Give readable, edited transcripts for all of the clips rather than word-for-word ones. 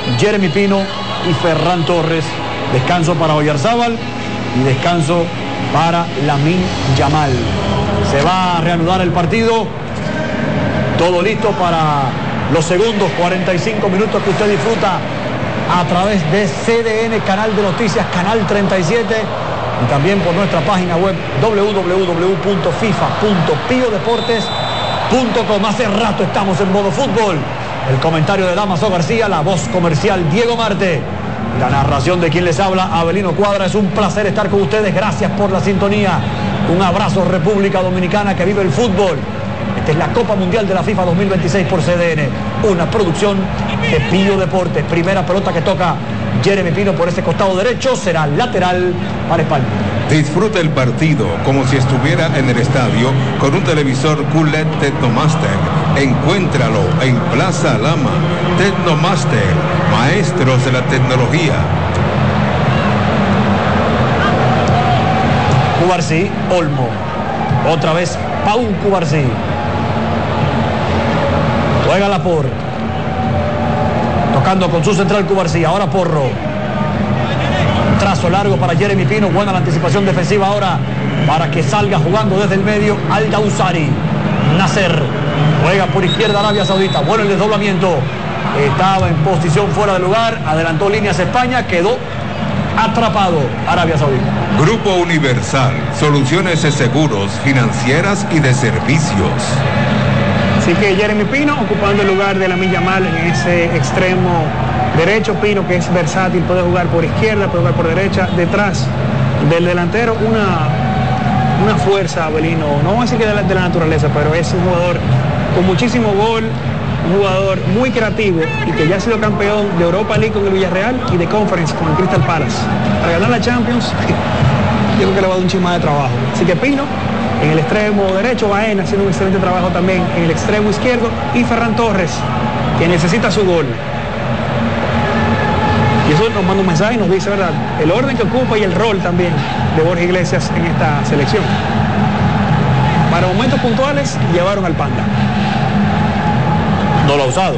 Jeremy Pino y Ferran Torres. Descanso para Oyarzábal y descanso para Lamine Yamal. Se va a reanudar el partido. Todo listo para los segundos 45 minutos que usted disfruta a través de CDN, Canal de Noticias, Canal 37, y también por nuestra página web www.fifa.piodeportes.com. Hace rato estamos en modo fútbol. El comentario de Damaso García, la voz comercial Diego Marte, la narración de quien les habla, Abelino Cuadra. Es un placer estar con ustedes. Gracias por la sintonía. Un abrazo, República Dominicana, que vive el fútbol. Esta es la Copa Mundial de la FIFA 2026 por CDN, una producción de Pío Deportes. Primera pelota que toca Jeremy Pino por ese costado derecho, será lateral para España. Disfruta el partido como si estuviera en el estadio con un televisor QLED Tecnomaster. Encuéntralo en Plaza Lama. Tecnomaster, maestros de la tecnología. Cubarsí, Olmo. Otra vez Pau Cubarsí. Juega Laporte. Tocando con su central Cubarsí. Ahora Porro. Trazo largo para Jeremy Pino. Buena la anticipación defensiva ahora para que salga jugando desde el medio Al Dausari. Nasser. Juega por izquierda Arabia Saudita. Bueno el desdoblamiento. Estaba en posición fuera de lugar. Adelantó líneas España. Quedó atrapado Arabia Saudita. Grupo Universal. Soluciones de seguros, financieras y de servicios. Así que Jeremy Pino ocupando el lugar de Lamine Yamal en ese extremo derecho. Pino, que es versátil, puede jugar por izquierda, puede jugar por derecha. Detrás del delantero una fuerza, Abelino, no vamos a decir que de la naturaleza, pero es un jugador con muchísimo gol, un jugador muy creativo y que ya ha sido campeón de Europa League con el Villarreal y de Conference con el Crystal Palace. Para ganar la Champions, yo creo que le va a dar un chisma de trabajo. Así que Pino en el extremo derecho, Baena haciendo un excelente trabajo también en el extremo izquierdo, y Ferran Torres, que necesita su gol. Y eso nos manda un mensaje y nos dice, ¿verdad?, el orden que ocupa y el rol también de Borja Iglesias en esta selección. Para momentos puntuales llevaron al Panda. No lo ha usado.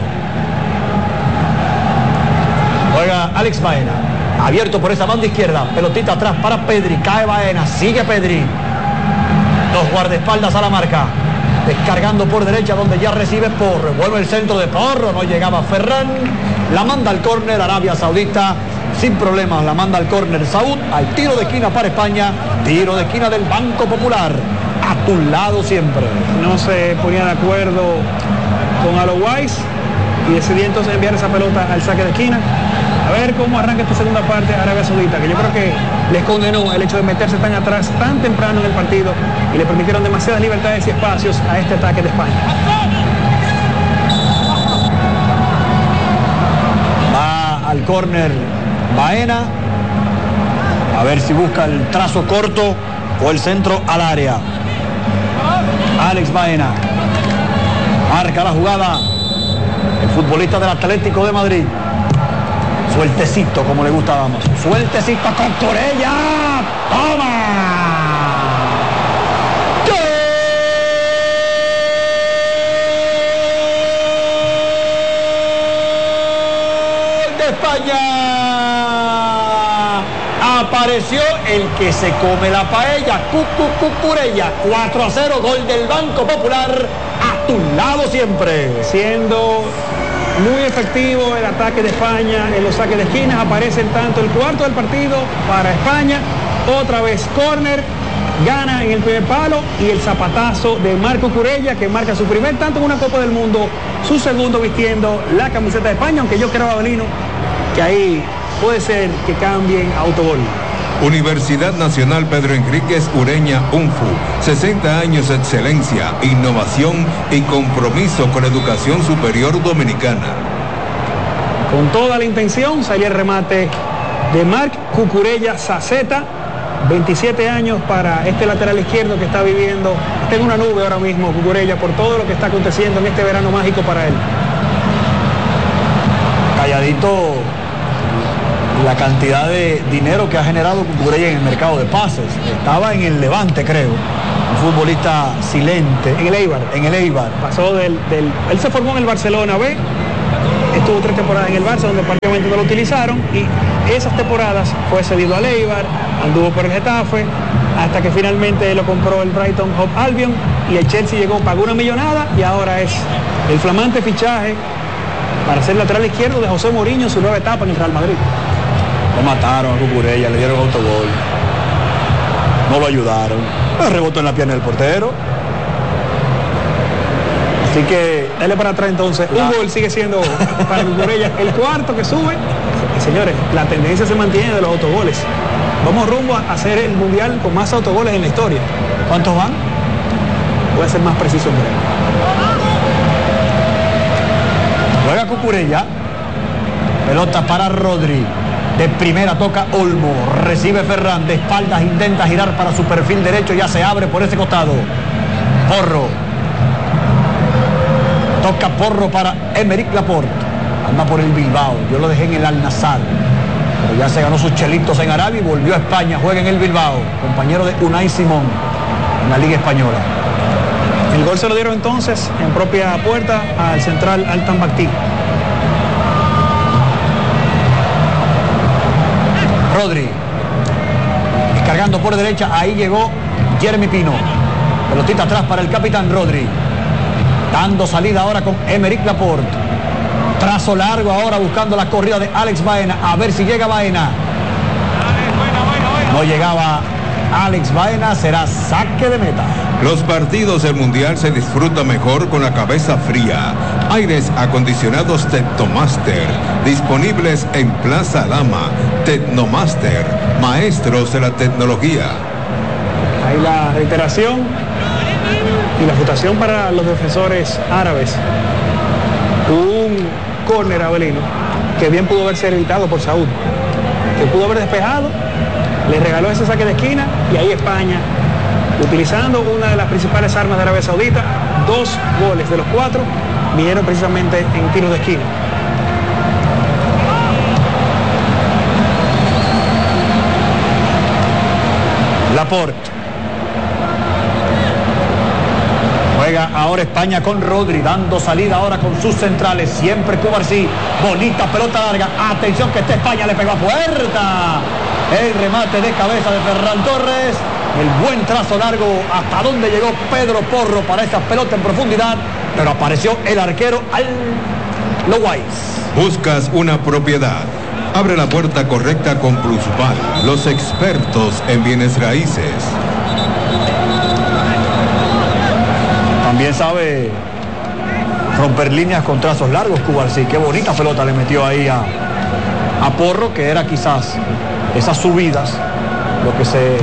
Juega Alex Baena. Abierto por esa banda izquierda. Pelotita atrás para Pedri. Cae Baena. Sigue Pedri. Dos guardaespaldas a la marca. Descargando por derecha donde ya recibe Porro. Vuelve el centro de Porro. No llegaba Ferran. La manda al córner Arabia Saudita. Sin problemas la manda al córner Saúd. Al tiro de esquina para España. Tiro de esquina del Banco Popular. A tu lado siempre. No se ponía de acuerdo con Alois y decidí entonces enviar esa pelota al saque de esquina. A ver cómo arranca esta segunda parte Arabia Saudita, que yo creo que les condenó el hecho de meterse tan atrás, tan temprano en el partido, y le permitieron demasiadas libertades y espacios a este ataque de España. Va al córner Baena. A ver si busca el trazo corto o el centro al área. Alex Baena. Marca la jugada el futbolista del Atlético de Madrid. Sueltecito, como le gusta a Damaso. Sueltecito con Corella. ¡Toma! ¡Gol de España! Apareció el que se come la paella. Cucurella. 4-0, gol del Banco Popular. A tu lado siempre. Siendo muy efectivo el ataque de España en los saques de esquinas. Aparece tanto el cuarto del partido para España. Otra vez córner. Gana en el primer palo y el zapatazo de Marco Cucurella, que marca su primer tanto en una Copa del Mundo, su segundo vistiendo la camiseta de España, aunque yo creo, Abelino, que ahí puede ser que cambien a autogol. Universidad Nacional Pedro Enríquez Ureña UNFU, 60 años de excelencia, innovación y compromiso con la educación superior dominicana. Con toda la intención salió el remate de Marc Cucurella Saceta, 27 años para este lateral izquierdo que está viviendo, está en una nube ahora mismo Cucurella por todo lo que está aconteciendo en este verano mágico para él. Calladito la cantidad de dinero que ha generado Cucurella en el mercado de pases. Estaba en el Levante, creo. Un futbolista silente. En el Eibar. En el Eibar. Pasó él se formó en el Barcelona B. estuvo 3 temporadas en el Barça, donde prácticamente no lo utilizaron, y esas temporadas fue cedido al Eibar, anduvo por el Getafe, hasta que finalmente lo compró el Brighton Hove Albion, y el Chelsea llegó, pagó una millonada, y ahora es el flamante fichaje para ser lateral izquierdo de José Mourinho en su nueva etapa en el Real Madrid. Lo mataron a Cucurella, le dieron autogol, no lo ayudaron, rebotó en la pierna del portero. Así que dale para atrás entonces. Un gol sigue siendo para Cucurella el cuarto que sube. Y señores, la tendencia se mantiene de los autogoles. Vamos rumbo a hacer el mundial con más autogoles en la historia. ¿Cuántos van? Voy a ser más preciso en breve. Juega Cucurella. Pelota para Rodri. De primera toca Olmo. Recibe Ferran. De espaldas intenta girar para su perfil derecho. Ya se abre por ese costado. Porro. Toca Porro para Aymeric Laporte. Anda por el Bilbao. Yo lo dejé en el Al-Nassr. Pero ya se ganó sus chelitos en Arabia y volvió a España. Juega en el Bilbao. Compañero de Unai Simón en la Liga Española. El gol se lo dieron entonces en propia puerta al central Altan Bakhti. Rodri. Descargando por derecha. Ahí llegó Jeremy Pino. Pelotita atrás para el capitán Rodri. Dando salida ahora con Aymeric Laporte. Trazo largo ahora buscando la corrida de Alex Baena. A ver si llega Baena. No llegaba Alex Baena. Será saque de meta. Los partidos del Mundial se disfrutan mejor con la cabeza fría. Aires acondicionados Tecnomaster. Disponibles en Plaza Lama. Tecnomaster. Maestros de la tecnología. Ahí la reiteración y la votación para los defensores árabes. Un córner Abelino que bien pudo haberse evitado por Saúl, que pudo haber despejado, le regaló ese saque de esquina, y ahí España, utilizando una de las principales armas de Arabia Saudita, 2 goles de los 4 vinieron precisamente en tiros de esquina. Laporte. Juega ahora España con Rodri, dando salida ahora con sus centrales, siempre Cubarsí, bonita pelota larga, atención que esta España le pegó a puerta, el remate de cabeza de Ferran Torres, el buen trazo largo, hasta donde llegó Pedro Porro para esa pelota en profundidad, pero apareció el arquero al Lowais. ¿Buscas una propiedad? Abre la puerta correcta con Plusval, los expertos en bienes raíces. También sabe romper líneas con trazos largos Cubarsí. Qué bonita pelota le metió ahí a Porro, que era quizás esas subidas lo que se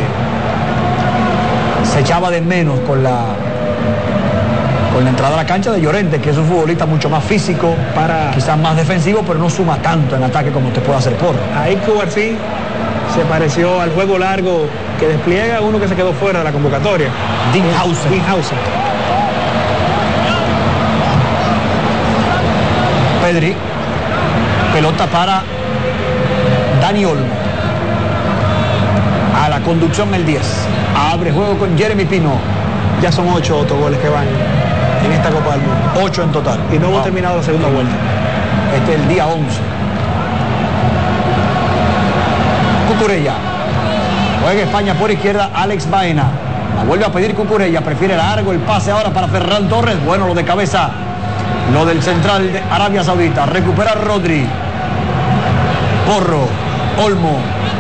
echaba de menos con la entrada a la cancha de Llorente, que es un futbolista mucho más físico, quizás más defensivo, pero no suma tanto en ataque como te puede hacer Porro. Ahí Cubarsí se pareció al juego largo que despliega uno que se quedó fuera de la convocatoria, Dinhausen. Pedri, pelota para Dani Olmo. A la conducción el 10. Abre juego con Jeremy Pino. Ya son 8 autogoles que van en esta Copa del Mundo. 8 en total. Y no hemos terminado la segunda vuelta. Este es el día 11. Cucurella. Juega España por izquierda, Alex Baena. La vuelve a pedir Cucurella. Prefiere largo el pase ahora para Ferran Torres. Bueno, lo de cabeza. Lo del central de Arabia Saudita. Recupera Rodri. Porro. Olmo.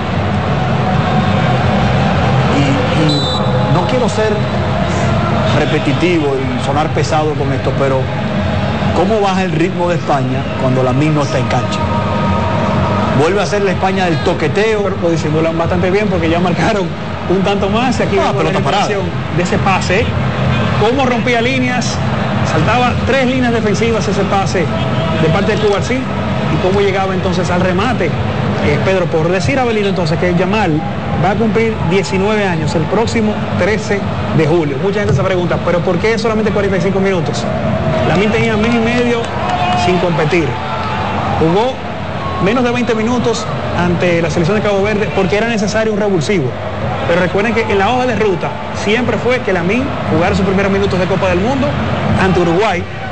Y no quiero ser repetitivo y sonar pesado con esto, pero ¿cómo baja el ritmo de España cuando Lamine no está en cancha? Vuelve a ser la España del toqueteo. Pero lo disimulan bastante bien porque ya marcaron un tanto más. Y aquí pelota parada de ese pase. Cómo rompía líneas. Saltaba 3 líneas defensivas ese pase de parte de Cubarsí, y cómo llegaba entonces al remate Pedro. Por decir a Abelino entonces que Yamal va a cumplir 19 años el próximo 13 de julio. Mucha gente se pregunta, ¿pero por qué solamente 45 minutos? Lamine tenía mes y medio sin competir. Jugó menos de 20 minutos ante la selección de Cabo Verde porque era necesario un revulsivo. Pero recuerden que en la hoja de ruta siempre fue que Lamine jugara sus primeros minutos de Copa del Mundo ante Uruguay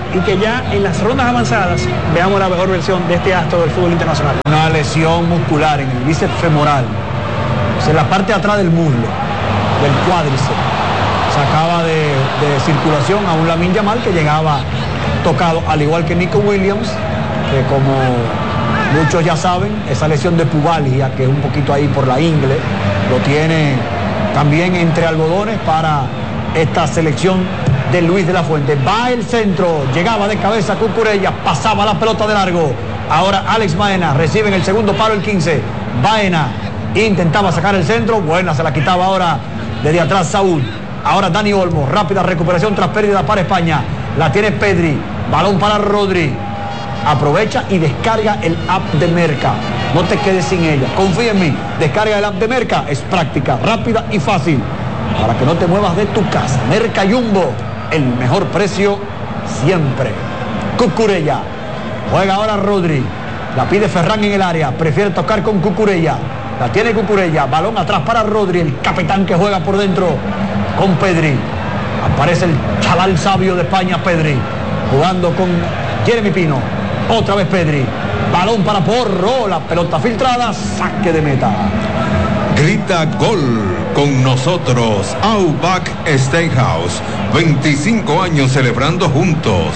y que ya en las rondas avanzadas veamos la mejor versión de este astro del fútbol internacional. Una lesión muscular en el bíceps femoral, o sea, en la parte de atrás del muslo, del cuádriceps. Sacaba de circulación a un Lamine Yamal que llegaba tocado, al igual que Nico Williams, que como muchos ya saben, esa lesión de pubalgia, que es un poquito ahí por la ingle, lo tiene también entre algodones para esta selección de Luis de la Fuente. Va el centro, llegaba de cabeza Cucurella, pasaba la pelota de largo. Ahora Alex Baena recibe en el segundo palo el 15. Baena intentaba sacar el centro, buena, se la quitaba ahora desde atrás Saúl. Ahora Dani Olmo, rápida recuperación tras pérdida para España. La tiene Pedri, balón para Rodri. Aprovecha y descarga el app de Merca. No te quedes sin ella, confía en mí. Descarga el app de Merca, es práctica, rápida y fácil, para que no te muevas de tu casa. Merca Jumbo, el mejor precio siempre. Cucurella, juega ahora Rodri. La pide Ferran en el área, prefiere tocar con Cucurella. La tiene Cucurella, balón atrás para Rodri, el capitán que juega por dentro con Pedri. Aparece el chaval sabio de España, Pedri, jugando con Jeremy Pino. Otra vez Pedri, balón para Porro, la pelota filtrada, saque de meta. Grita gol con nosotros, Outback Steakhouse, 25 años celebrando juntos.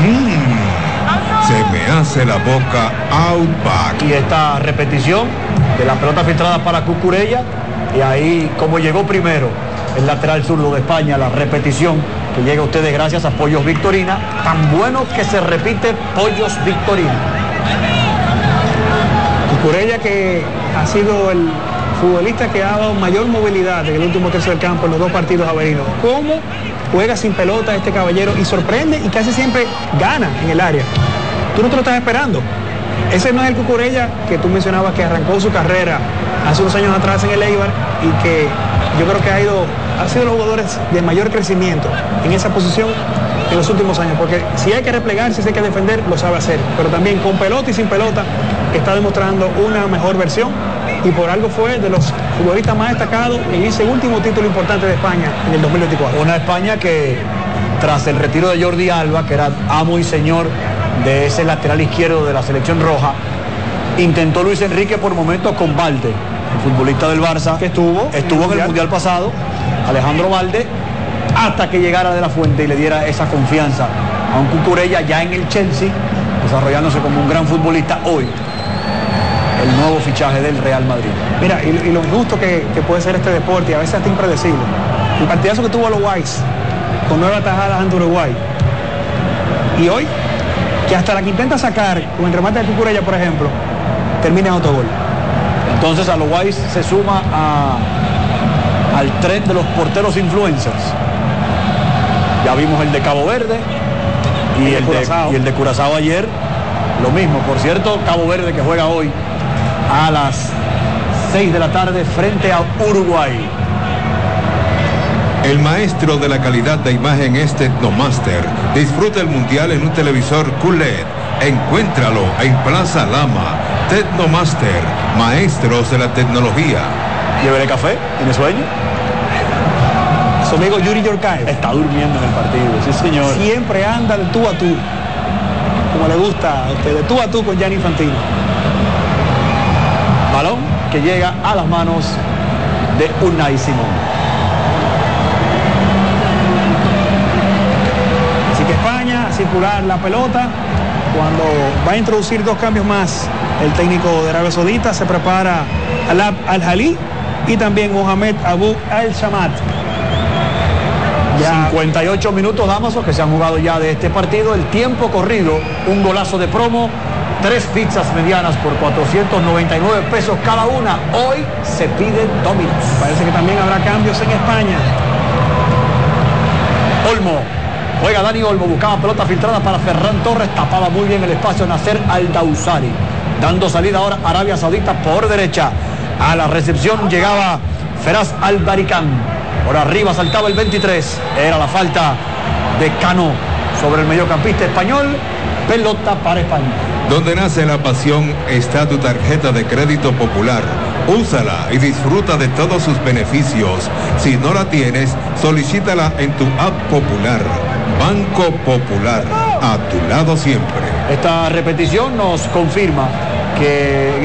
Se me hace la boca Outback. Y esta repetición de la pelota filtrada para Cucurella, y ahí como llegó primero el lateral zurdo de España, la repetición que llega a ustedes gracias a Pollos Victorina, tan bueno que se repite Pollos Victorina. Cucurella, que ha sido el futbolista que ha dado mayor movilidad en el último tercio del campo en los dos partidos averinos. ¿Cómo juega sin pelota este caballero y sorprende y casi siempre gana en el área? Tú no te lo estás esperando. Ese no es el Cucurella que tú mencionabas, que arrancó su carrera hace unos años atrás en el Eibar y que yo creo que ha sido los jugadores de mayor crecimiento en esa posición en los últimos años, porque si hay que replegarse, si hay que defender, lo sabe hacer, pero también con pelota y sin pelota está demostrando una mejor versión, y por algo fue de los futbolistas más destacados en ese último título importante de España en el 2024. Una España que tras el retiro de Jordi Alba, que era amo y señor de ese lateral izquierdo de la selección roja, intentó Luis Enrique por momentos con Valde, el futbolista del Barça, que estuvo en el Mundial pasado, Alejandro Valde, hasta que llegara de la Fuente y le diera esa confianza a un Cucurella ya en el Chelsea, desarrollándose como un gran futbolista hoy, el nuevo fichaje del Real Madrid. Mira, y lo injusto que puede ser este deporte, y a veces hasta impredecible. El partidazo que tuvo a los Guays, con 9 atajadas ante Uruguay, y hoy, que hasta la que intenta sacar, con el remate de Cucurella, por ejemplo, termina en autogol. Entonces a los Guays se suma al tren de los porteros influencers. Ya vimos el de Cabo Verde y el de Curazao ayer, lo mismo. Por cierto, Cabo Verde que juega hoy a las 6 de la tarde frente a Uruguay. El maestro de la calidad de imagen es Tecnomaster. Disfruta el mundial en un televisor QLED. Encuéntralo en Plaza Lama. Tecnomaster, maestros de la tecnología. Llévele café, ¿tiene sueño? Su amigo Yuri Yorkaev está durmiendo en el partido, sí señor. Siempre anda de tú a tú, como le gusta a usted, de tú a tú con Gianni Infantino. Balón que llega a las manos de Unai Simón. Así que España a circular la pelota. Cuando va a introducir 2 cambios más el técnico de Arabia Saudita, se prepara Alab Al-Hali y también Mohamed Abu Al-Shamat. Ya 58 minutos, Damaso, que se han jugado ya de este partido. El tiempo corrido, un golazo de promo, 3 pizzas medianas por 499 pesos cada una. Hoy se pide Domino's. Parece que también habrá cambios en España. Olmo, juega Dani Olmo, buscaba pelota filtrada para Ferran Torres, tapaba muy bien el espacio Nasser Al-Dawsari. Dando salida ahora Arabia Saudita por derecha. A la recepción llegaba Feraz Al-Barikán. Por arriba saltaba el 23. Era la falta de Cano sobre el mediocampista español. Pelota para España. Donde nace la pasión está tu tarjeta de crédito popular. Úsala y disfruta de todos sus beneficios. Si no la tienes, solicítala en tu app popular. Banco Popular, a tu lado siempre. Esta repetición nos confirma que